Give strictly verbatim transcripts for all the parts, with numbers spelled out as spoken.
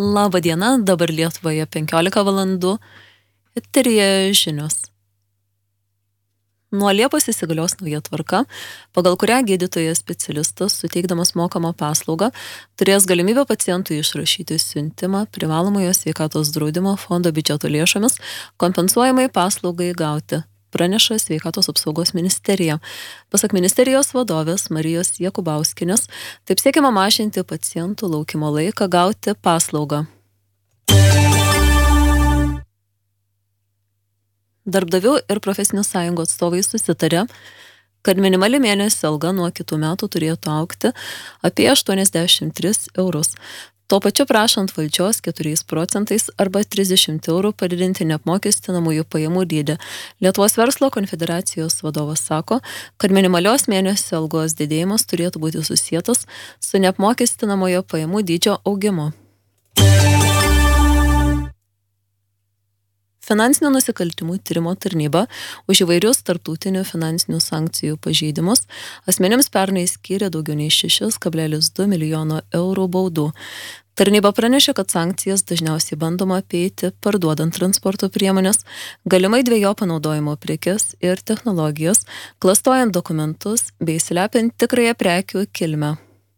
Labą dieną, dabar Lietuvoje penkiolika valandų, eteryje žinios. Nuo Liepos įsigalios nauja tvarka, pagal kurią gydytojas specialistas, suteikdamas mokamą paslaugą, turės galimybę pacientui išrašyti siuntimą privalomojo sveikatos draudimo fondo biudžeto lėšomis kompensuojamai paslaugai gauti, praneša Sveikatos apsaugos ministerija. Pasak ministerijos vadovės Marijos Jakubauskienės, taip siekiama mažinti pacientų laukimo laiką gauti paslaugą. Darbdavių ir profesinių sąjungų atstovai susitarė, kad minimali mėnesio alga nuo kitų metų turėtų augti apie aštuoniasdešimt tris eurus. Tuo pačiu prašant valdžios keturiais procentais arba trisdešimt eurų padidinti neapmokestinamųjų pajamų dydį. Lietuvos verslo konfederacijos vadovas sako, kad minimalios mėnesio algos didėjimas turėtų būti susietas su neapmokestinamojo pajamų dydžio augimu. Finansinių nusikaltimų tyrimo tarnyba už įvairius tarptautinių finansinių sankcijų pažeidimus asmenims pernai skyrė daugiau nei šeši kablelis du milijono eurų baudų. Tarnyba pranešė, kad sankcijas dažniausiai bandoma apeiti parduodant transporto priemonės, galimai dvejo panaudojimo prekes ir technologijas, klastojant dokumentus bei slepiant tikrąją prekių kilmę.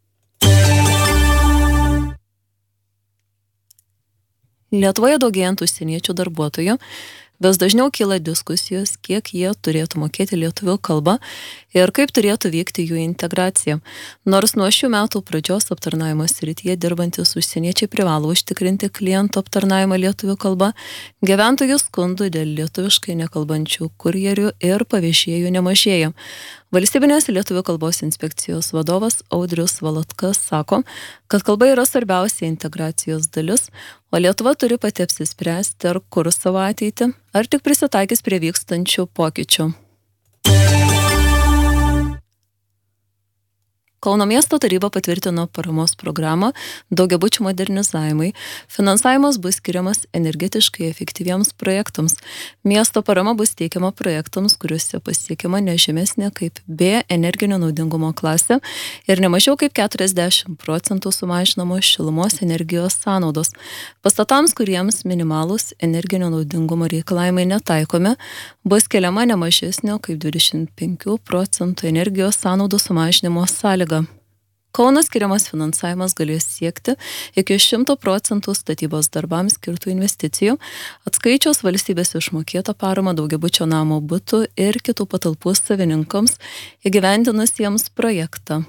Lietuvoje daugėjant užsieniečių darbuotojų, vis dažniau kyla diskusijos, kiek jie turėtų mokėti lietuvių kalbą ir kaip turėtų vykti jų integracija. Nors nuo šių metų pradžios aptarnavimo srityje dirbantis užsieniečiai privalo užtikrinti klientų aptarnavimą lietuvių kalba, gyventojų skundų dėl lietuviškai nekalbančių kurjerių ir pavėžėjų nemažėja. Valstybinės lietuvių kalbos inspekcijos vadovas Audrius Valotkas sako, kad kalba yra svarbiausia integracijos dalis, o Lietuva turi pati apsispręsti, ar kurs savo ateitį, ar tik prisitaikys prie vykstančių pokyčių. Kauno miesto taryba patvirtino paramos programą daugiabučių modernizavimui. Finansavimas bus skiriamas energetiškai efektyviems projektams. Miesto parama bus teikiama projektams, kuriuose pasiekiama nežemesnė kaip B energinio naudingumo klasė ir nemažiau kaip keturiasdešimt procentų sumažinamos šilumos energijos sąnaudos. Pastatams, kuriems minimalūs energinio naudingumo reikalavimai netaikomi, bus keliama nemažesnio kaip dvidešimt penkių procentų energijos sąnaudų sumažinimo sąlyga. Kauno skiriamas finansavimas galės siekti iki šimto procentų statybos darbams skirtų investicijų, atskaičius valstybės išmokėtą paramą daugiabučio namo butų ir kitų patalpų savininkams įgyvendinusiems projektą.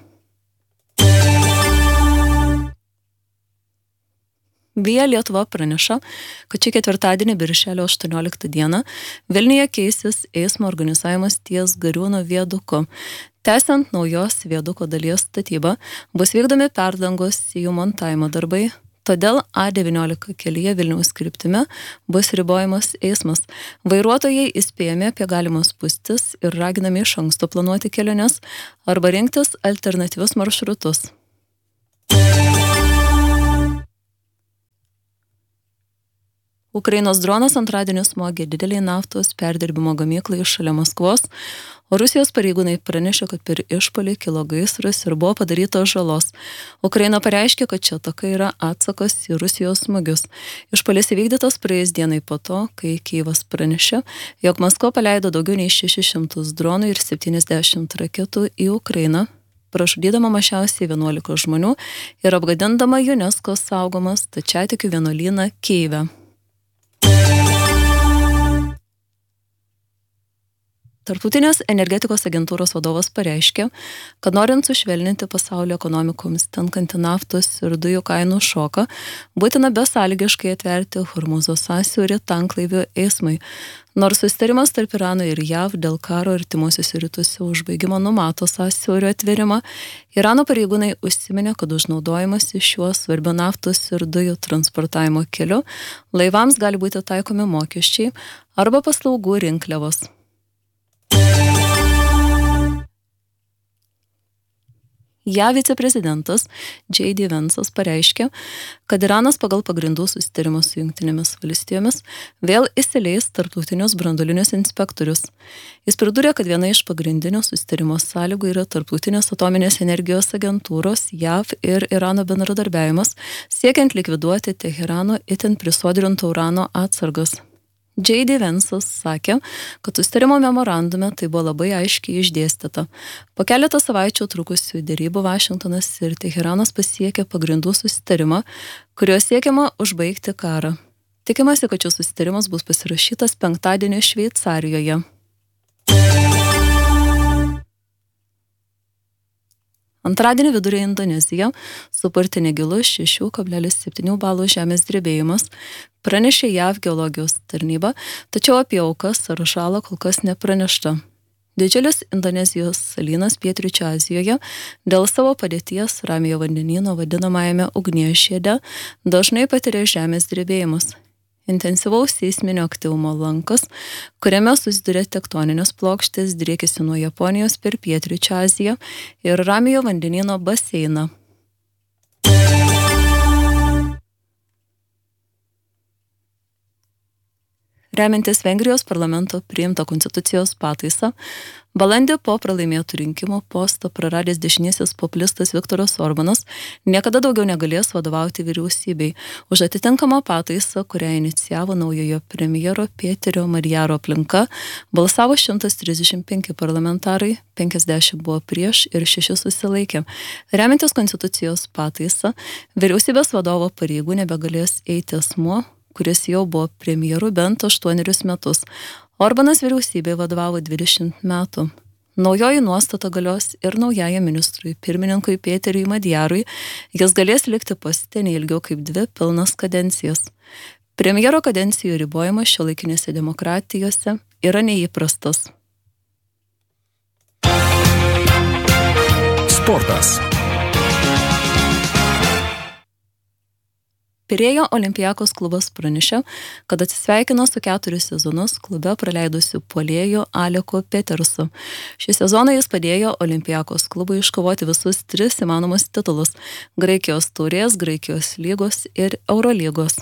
Via Lietuva praneša, kad šį ketvirtadienį birželio aštuonioliktą dieną Vilniuje keisis eismo organizavimas ties Gariūno viaduku. Tęsiant naujos viaduko dalies statybą, bus vykdomi perdangos jų montavimo darbai, todėl A devyniolika kelyje Vilniaus kryptimi bus ribojamas eismas. Vairuotojai įspėjami apie galimas spūstis ir raginami iš anksto planuoti keliones arba rinktis alternatyvius maršrutus. Ukrainos dronas antradienį smogė didelį naftos perdirbimo gamyklą šalia Maskvos, o Rusijos pareigūnai pranešė, kad per išpuolį kilo gaisras ir buvo padarytos žalos. Ukraina pareiškė, kad čia ataka yra atsakas į Rusijos smūgius. Išpuolis įvykdytas praėjus dienai po to, kai Kijevas pranešė, jog Maskva paleido daugiau nei šešis šimtus dronų ir septyniasdešimt raketų į Ukrainą, pražudydama mažiausiai vienuolika žmonių ir apgadindama UNESCO saugomą stačiatikių vienuolyną Kijeve. Tarptautinės energetikos agentūros vadovas pareiškė, kad norint sušvelninti pasaulio ekonomikoms tenkantį naftos ir dujų kainų šoką, būtina besąlygiškai atverti Hormūzo sąsiaurį tanklaivių eismui. Nors susitarimas tarp Irano ir J A V dėl karo artimuosiuose rytuose užbaigimo numato sąsiaurio atverimą, Irano pareigūnai užsiminė, kad užnaudojimas iš šiuo svarbiu naftos ir dujų transportavimo keliu laivams gali būti taikomi mokesčiai arba paslaugų rinkliavos. J A V viceprezidentas J D Vance'as pareiškė, kad Iranas pagal pagrindų susitarimą su Jungtinėmis valstijomis vėl įsileis tarptautinius branduolinius inspektorius. Jis pridūrė, kad viena iš pagrindinių susitarimo sąlygų yra tarptautinės atominės energijos agentūros J A V ir Irano bendradarbiavimas, siekiant likviduoti Teherano itin prisodrinto urano atsargas. J D Vance'as sakė, kad susitarimo memorandume tai buvo labai aiškiai išdėstyta. Po keletą savaičių trukusių derybų Vašingtonas ir Teheranas pasiekė pagrindų susitarimą, kuriuo siekiama užbaigti karą. Tikimasi, kad šis susitarimas bus pasirašytas penktadienį Šveicarijoje. Antradienį viduryje Indonezija supurtė negilus šeši kablelis septyni balų žemės drebėjimas, pranešė J A V geologijos tarnyba, tačiau apie aukas ar žalą kol kas nepranešta. Didžiulis Indonezijos salynas pietryčių Azijoje dėl savo padėties Ramiojo vandenyno vadinamajame ugnies žiede dažnai patiria žemės drebėjimus. Intensyvaus seisminio aktyvumo lankas, kuriame susiduria tektoninės plokštės, driekėsi nuo Japonijos per pietryčių Aziją ir Ramiojo vandenyno baseiną. Remiantis Vengrijos parlamento priimtą konstitucijos pataisą, balandį po pralaimėtų rinkimų postą praradęs dešinysis populistas Viktoras Orbanas niekada daugiau negalės vadovauti vyriausybei. Už atitinkamą pataisą, kurią inicijavo naujojo premjero Pėterio Marjaro aplinka, balsavo šimtas trisdešimt penki parlamentarai, penkiasdešimt buvo prieš ir šeši susilaikė. Remiantis konstitucijos pataisą, vyriausybės vadovo pareigų nebegalės eiti asmuo, kuris jau buvo premjeru bent aštuonerius metus. Orbanas vyriausybėje vadovavo dvidešimt metų. Naujoji nuostata galios ir naujajam ministrui pirmininkui Pėteriui Madjarui. Jis galės likti poste neilgiau kaip dvi pilnas kadencijas. Premjero kadencijų ribojimas šiuolaikinėse demokratijose yra neįprastas. Sportas. Pirėjo Olympiakos klubas pranešė, kad atsisveikino su keturis sezonus klube praleidusiu puolėju Aleku Petersu. Šį sezoną jis padėjo Olympiakos klubui iškovoti visus tris įmanomus titulus – Graikijos taurės, Graikijos lygos ir Eurolygos.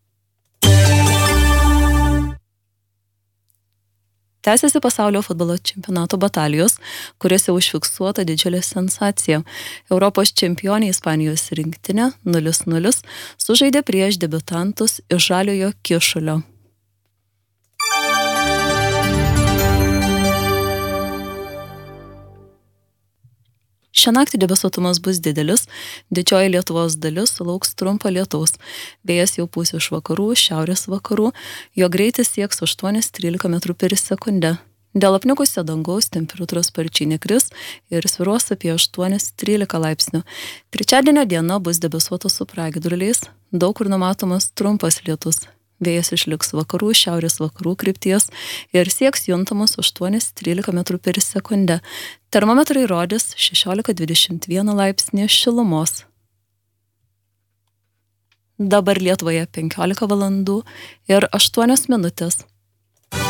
Tęsiasi pasaulio futbolo čempionato batalijos, kuriuose užfiksuota didžiulė sensacija. Europos čempionė Ispanijos rinktinė nulis nulis sužaidė prieš debiutantus iš Žaliojo Kyšulio. Šią naktį debesuotumas bus didelis, didžioji Lietuvos dalis sulauks trumpo lietaus. Vėjas jau pūs iš vakarų, šiaurės vakarų, jo greitis sieks aštuoni trylika metrų per sekundę. Dėl apniukusio dangaus temperatūros sparčiai nekris ir svyruos apie aštuoni trylika laipsnių. Trečiadienio diena bus debesuota su pragiedruliais, daug kur numatomas trumpas lietus. Vėjas išliks vakarų, šiaurės vakarų krypties ir sieks juntamus aštuoni trylika metrų per sekundę. Termometrai rodys šešiolika dvidešimt vieną laipsnį šilumos. Dabar Lietuvoje penkiolika valandų ir aštuonios minutės.